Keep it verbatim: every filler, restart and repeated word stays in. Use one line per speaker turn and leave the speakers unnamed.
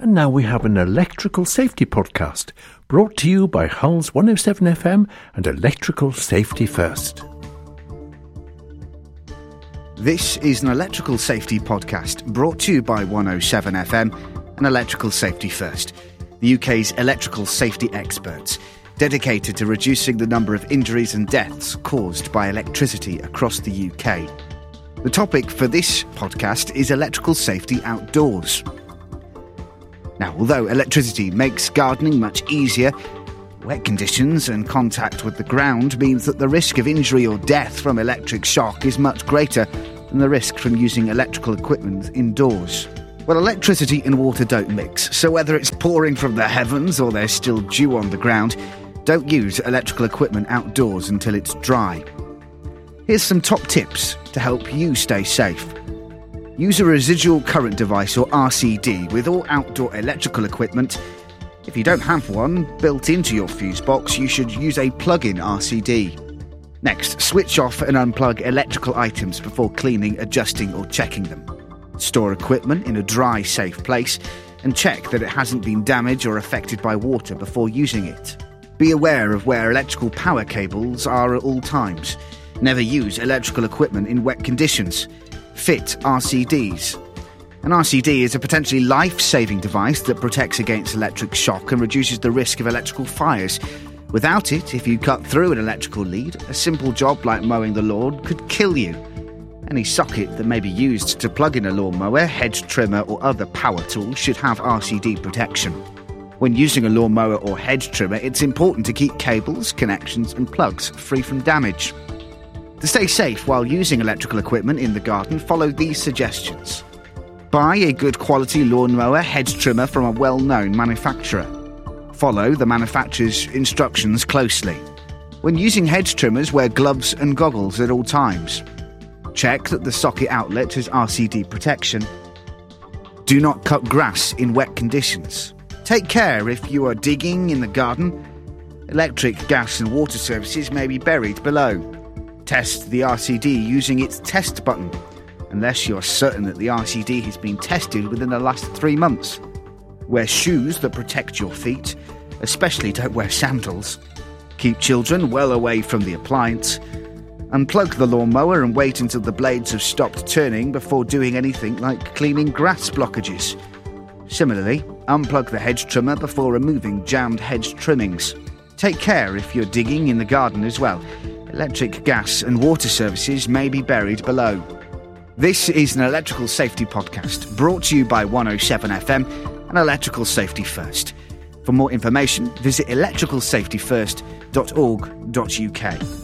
And now we have an electrical safety podcast brought to you by Hull's one oh seven F M and Electrical Safety First.
This is an electrical safety podcast brought to you by one oh seven F M and Electrical Safety First, the U K's electrical safety experts, dedicated to reducing the number of injuries and deaths caused by electricity across the U K. The topic for this podcast is electrical safety outdoors. Now, although electricity makes gardening much easier, wet conditions and contact with the ground means that the risk of injury or death from electric shock is much greater than the risk from using electrical equipment indoors. Well, electricity and water don't mix, so whether it's pouring from the heavens or there's still dew on the ground, don't use electrical equipment outdoors until it's dry. Here's some top tips to help you stay safe. Use a residual current device or R C D with all outdoor electrical equipment. If you don't have one built into your fuse box, you should use a plug-in R C D. Next, switch off and unplug electrical items before cleaning, adjusting or checking them. Store equipment in a dry, safe place and check that it hasn't been damaged or affected by water before using it. Be aware of where electrical power cables are at all times. Never use electrical equipment in wet conditions. Fit R C Ds. An R C D is a potentially life-saving device that protects against electric shock and reduces the risk of electrical fires. Without it, if you cut through an electrical lead, a simple job like mowing the lawn could kill you. Any socket that may be used to plug in a lawnmower, hedge trimmer or other power tool should have R C D protection. When using a lawnmower or hedge trimmer, it's important to keep cables, connections and plugs free from damage. To stay safe while using electrical equipment in the garden, follow these suggestions. Buy a good quality lawnmower hedge trimmer from a well-known manufacturer. Follow the manufacturer's instructions closely. When using hedge trimmers, wear gloves and goggles at all times. Check that the socket outlet has R C D protection. Do not cut grass in wet conditions. Take care if you are digging in the garden. Electric, gas and water services may be buried below. Test the R C D using its test button, unless you're certain that the R C D has been tested within the last three months. Wear shoes that protect your feet, especially don't wear sandals. Keep children well away from the appliance. Unplug the lawnmower and wait until the blades have stopped turning before doing anything like cleaning grass blockages. Similarly, unplug the hedge trimmer before removing jammed hedge trimmings. Take care if you're digging in the garden as well. Electric, gas and water services may be buried below. This is an electrical safety podcast brought to you by one oh seven F M and Electrical Safety First. For more information, visit electrical safety first dot org dot U K.